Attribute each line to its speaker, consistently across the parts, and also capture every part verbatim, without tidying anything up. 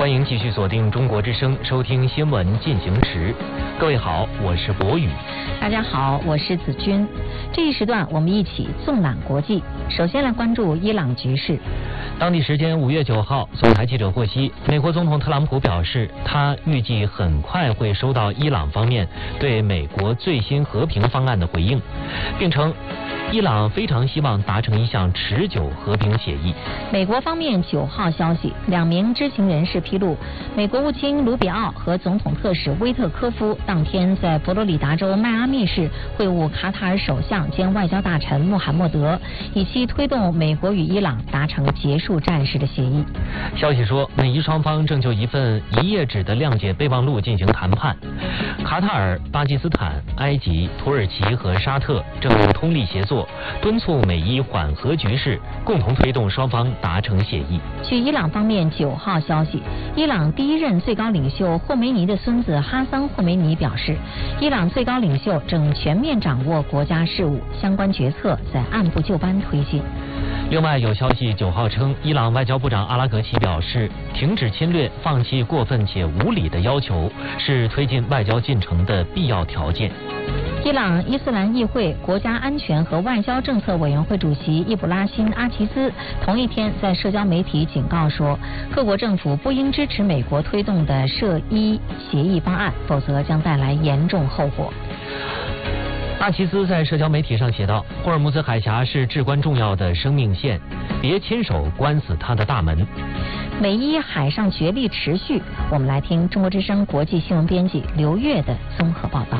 Speaker 1: 欢迎继续锁定中国之声，收听新闻进行时。各位好，我是博宇。
Speaker 2: 大家好，我是子君。这一时段我们一起纵览国际。首先来关注伊朗局势。
Speaker 1: 当地时间五月九号，总台记者获悉，美国总统特朗普表示，他预计很快会收到伊朗方面对美国最新和平方案的回应，并称伊朗非常希望达成一项持久和平协议。
Speaker 2: 美国方面九号消息，两名知情人士披露，美国务卿卢比奥和总统特使威特科夫当天在佛罗里达州迈阿密市会晤卡塔尔首相兼外交大臣穆罕默德，以期推动美国与伊朗达成结束战事的协议。
Speaker 1: 消息说，美伊双方正就一份一页纸的谅解备忘录进行谈判。卡塔尔、巴基斯坦、埃及、土耳其和沙特正通力协作，敦促美伊缓和局势，共同推动双方达成协议。
Speaker 2: 据伊朗方面九号消息，伊朗第一任最高领袖霍梅尼的孙子哈桑·霍梅尼表示，伊朗最高领袖正全面掌握国家事务，相关决策在按部就班推进。
Speaker 1: 另外有消息九号称，伊朗外交部长阿拉格齐表示，停止侵略、放弃过分且无理的要求，是推进外交进程的必要条件。
Speaker 2: 伊朗伊斯兰议会国家安全和外交政策委员会主席易卜拉欣·阿齐兹同一天在社交媒体警告说，各国政府不应支持美国推动的涉伊协议方案，否则将带来严重后果。
Speaker 1: 阿齐兹在社交媒体上写道，霍尔木兹海峡是至关重要的生命线，别亲手关死它的大门。
Speaker 2: 美伊海上角力持续，我们来听中国之声国际新闻编辑刘越的综合报道。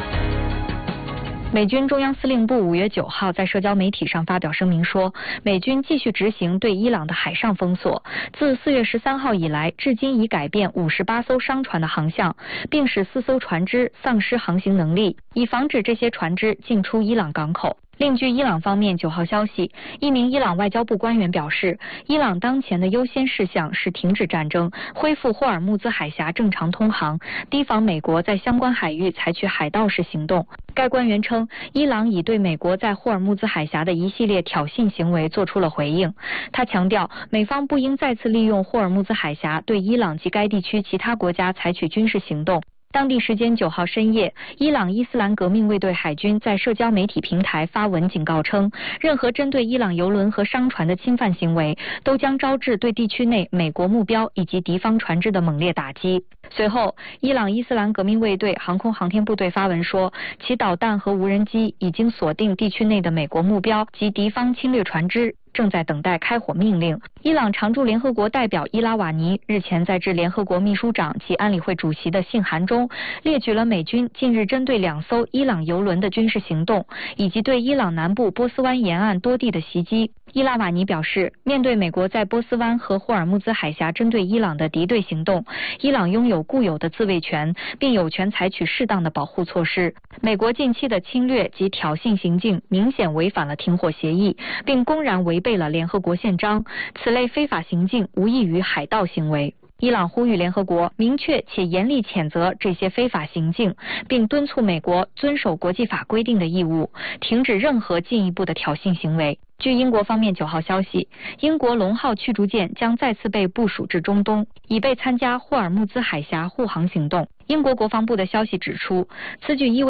Speaker 3: 美军中央司令部五月九号在社交媒体上发表声明说，美军继续执行对伊朗的海上封锁，自四月十三号以来，至今已改变五十八艘商船的航向，并使四艘船只丧失航行能力，以防止这些船只进出伊朗港口。另据伊朗方面九号消息，一名伊朗外交部官员表示，伊朗当前的优先事项是停止战争，恢复霍尔木兹海峡正常通航，提防美国在相关海域采取海盗式行动。该官员称，伊朗已对美国在霍尔木兹海峡的一系列挑衅行为做出了回应。他强调，美方不应再次利用霍尔木兹海峡对伊朗及该地区其他国家采取军事行动。当地时间九号深夜，伊朗伊斯兰革命卫队海军在社交媒体平台发文警告称，任何针对伊朗油轮和商船的侵犯行为，都将招致对地区内美国目标以及敌方船只的猛烈打击。随后，伊朗伊斯兰革命卫队航空航天部队发文说，其导弹和无人机已经锁定地区内的美国目标及敌方侵略船只，正在等待开火命令。伊朗常驻联合国代表伊拉瓦尼日前在致联合国秘书长及安理会主席的信函中，列举了美军近日针对两艘伊朗油轮的军事行动，以及对伊朗南部波斯湾沿岸多地的袭击。伊拉瓦尼表示，面对美国在波斯湾和霍尔木兹海峡针对伊朗的敌对行动，伊朗拥有固有的自卫权，并有权采取适当的保护措施。美国近期的侵略及挑衅行径明显违反了停火协议，并公然违背了联合国宪章，此类非法行径无异于海盗行为。伊朗呼吁联合国明确且严厉谴责这些非法行径，并敦促美国遵守国际法规定的义务，停止任何进一步的挑衅行为。据英国方面九号消息，英国龙号驱逐舰将再次被部署至中东，以备参加霍尔木兹海峡护航行动。英国国防部的消息指出，此举意味